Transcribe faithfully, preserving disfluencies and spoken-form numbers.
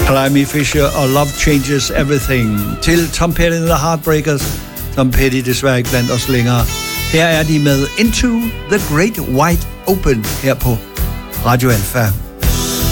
Climby Fisher og Love Changes Everything. Til Tom Petty and the Heartbreakers. Tom Petty desværre ikke blandt os længere. Her er de med Into the Great Wide Open her på Radio Alpha.